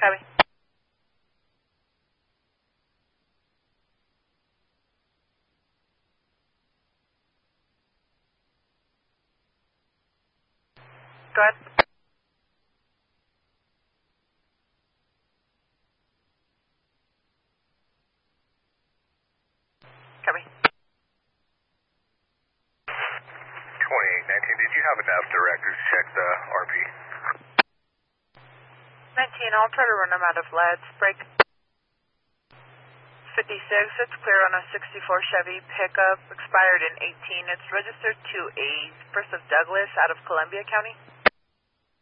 Copy. Go ahead. Copy. 2819, did you have enough directors to check the RP? 19, I'll try to run them out of leads. Break. 56, it's clear on a 64 Chevy pickup, expired in 18. It's registered to a First of Douglas out of Columbia County.